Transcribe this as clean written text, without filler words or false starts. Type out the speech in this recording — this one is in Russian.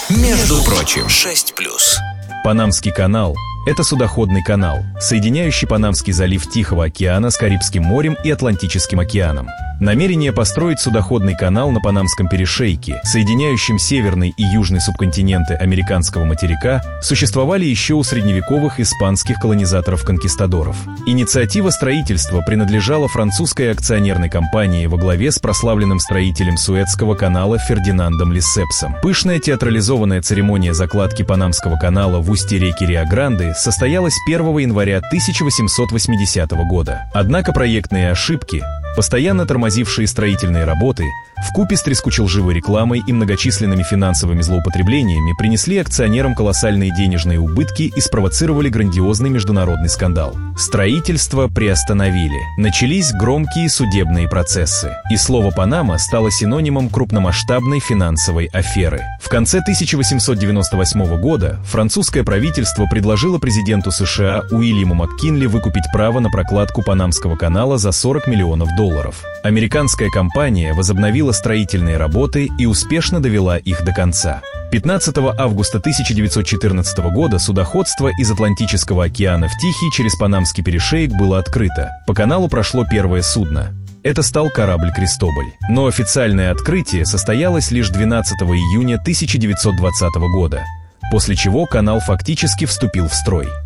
Между прочим, 6+. Панамский канал – это судоходный канал, соединяющий Панамский залив Тихого океана с Карибским морем и Атлантическим океаном. Намерение построить судоходный канал на Панамском перешейке, соединяющем северный и южный субконтиненты американского материка, существовали еще у средневековых испанских колонизаторов-конкистадоров. Инициатива строительства принадлежала французской акционерной компании во главе с прославленным строителем Суэцкого канала Фердинандом Лессепсом. Пышная театрализованная церемония закладки Панамского канала в устье реки Рио-Гранде состоялась 1 января 1880 года. Однако проектные ошибки, постоянно тормозившие строительные работы, вкупе с трескуче-лживой рекламой и многочисленными финансовыми злоупотреблениями принесли акционерам колоссальные денежные убытки и спровоцировали грандиозный международный скандал. Строительство приостановили. Начались громкие судебные процессы. И слово «Панама» стало синонимом крупномасштабной финансовой аферы. В конце 1898 года французское правительство предложило президенту США Уильяму МакКинли выкупить право на прокладку Панамского канала за $40 миллионов. Американская компания возобновила строительные работы и успешно довела их до конца. 15 августа 1914 года судоходство из Атлантического океана в Тихий через Панамский перешеек было открыто. По каналу прошло первое судно. Это стал корабль «Кристоболь». Но официальное открытие состоялось лишь 12 июня 1920 года, после чего канал фактически вступил в строй.